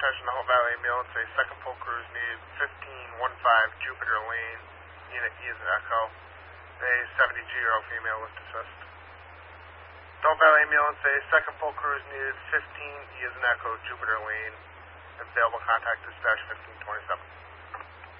attention to Hope Valley Ambulance. A second pull crews needed 1515 Jupiter Lane. Unit E is an echo. A 72-year-old female was dismissed. Hope Valley Ambulance, a second pull crews needed 15 E is an echo Jupiter Lane. Available contact dispatch 1527.